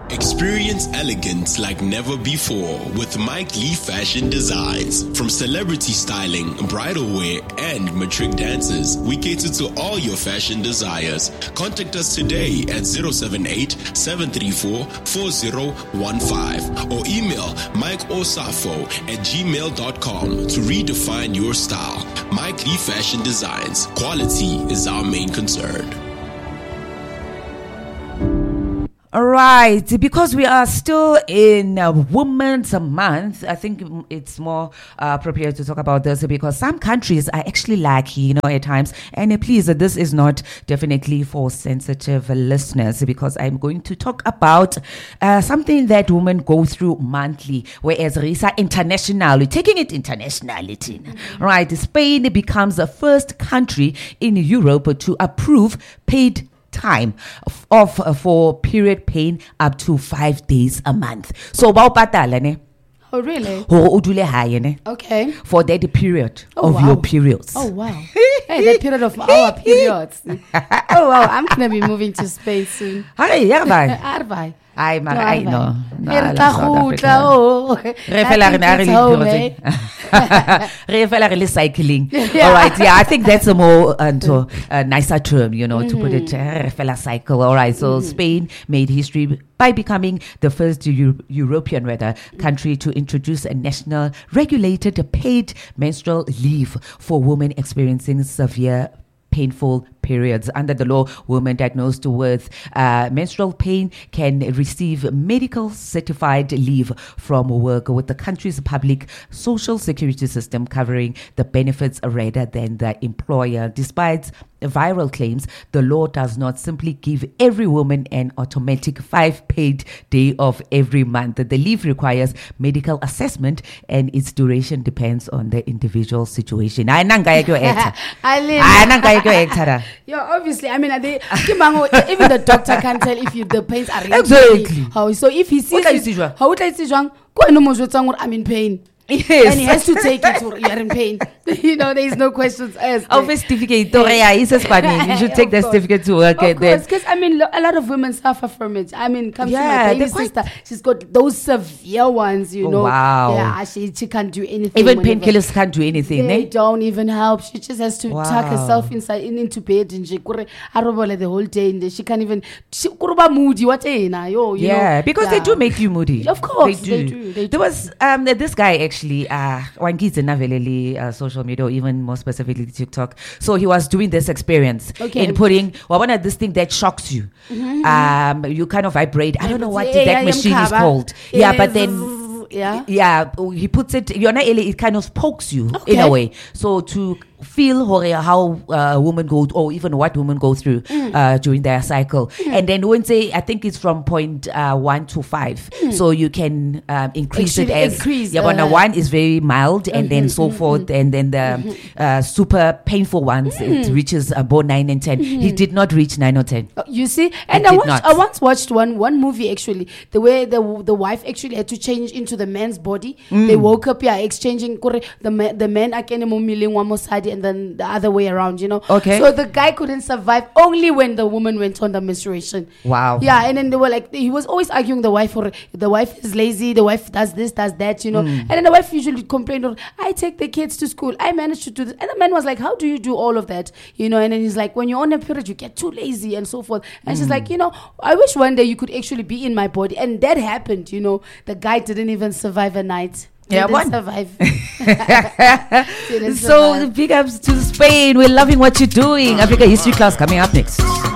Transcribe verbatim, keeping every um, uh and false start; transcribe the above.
Experience elegance like never before with Mike Lee Fashion Designs. From celebrity styling, bridal wear, and matric dances, we cater to all your fashion desires. Contact us today at zero seven eight, seven three four, four zero one five or email mikeosafo at gmail dot com to redefine your style. Mike Lee Fashion Designs. Quality is our main concern. All right, because we are still in uh, Women's Month, I think it's more uh, appropriate to talk about this because some countries are actually lucky, you know, at times. And uh, please, uh, this is not definitely for sensitive listeners because I'm going to talk about uh, something that women go through monthly, whereas Risa international, taking it internationality. Mm-hmm. Right, Spain becomes the first country in Europe to approve paid time off uh, for period pain up to five days a month. So ba patala ne. Oh really? Ho udule haye ne. Okay. For that period oh, of wow. your periods. Oh wow. Hey, that period of our periods. Oh wow, I'm gonna be moving to Spain soon. Hi, yeah, bye. Arbai. Ai maar ai no. Re fela re na re le re fela re le cycling. All right, yeah, I think that's a more uh, a nicer term, you know, mm-hmm. to put it re fela cycle. All right, so mm-hmm. Spain made history by becoming the first Euro- European rather country to introduce a national regulated paid menstrual leave for women experiencing severe painful periods. Under the law, women diagnosed with uh, menstrual pain can receive medical certified leave from work with the country's public social security system covering the benefits rather than the employer. Despite viral claims, the law does not simply give every woman an automatic five paid day off every month. The leave requires medical assessment and its duration depends on the individual situation. I Yeah, obviously. I mean, they, even the doctor can tell if you, the pains are really exactly. How so? If he sees you, how would I see you? I'm in pain. Yes. And he has to take it to you're in pain. You know, there is no questions asked. Of a certificate, you should take the certificate to work. Of course, because I mean, a lot of women suffer from it. I mean, come yeah, to my baby sister, she's got those severe ones. You oh, know, wow. Yeah, she she can't do anything. Even painkillers can't do anything. They eh? don't even help. She just has to wow. tuck herself inside in, into bed and she the whole day. And she can't even. She moody. What yo? Yeah, know? because yeah. they do make you moody. Of course, they do. They do. They do. There was um this guy actually. Uh, uh, social media, or even more specifically TikTok. So he was doing this experience okay. in putting well, one of this thing that shocks you. Mm-hmm. Um, you kind of vibrate. I don't know what yeah, that yeah, machine is called. Yeah, yeah, but then yeah, yeah, he puts it. You're not. It kind of pokes you okay. in a way. So to feel how uh, women go, or even what women go through mm. uh, during their cycle, mm. and then when say I think it's from point uh, one to five, mm. so you can um, increase it, it as increase, yeah, but uh, one is very mild, mm-hmm, and then so mm-hmm, forth, mm-hmm. and then the mm-hmm. uh, super painful ones mm-hmm. it reaches about nine and ten. Mm-hmm. He did not reach nine or ten. Uh, you see, and I, I once I once watched one one movie actually, the way the the wife actually had to change into the man's body. Mm. They woke up, yeah, exchanging the man, the man again one more side. And then the other way around, you know. Okay. So the guy couldn't survive only when the woman went on the menstruation. Wow. Yeah, and then they were like, he was always arguing the wife, or the wife is lazy, the wife does this, does that, you know. Mm. And then the wife usually complained, or I take the kids to school, I managed to do this. And the man was like, how do you do all of that? You know, and then he's like, when you're on a period, you get too lazy and so forth. And mm. she's like, you know, I wish one day you could actually be in my body. And that happened, you know. The guy didn't even survive a night. Yeah, didn't survive. So big ups to Spain. We're loving what you're doing. Africa History class coming up next.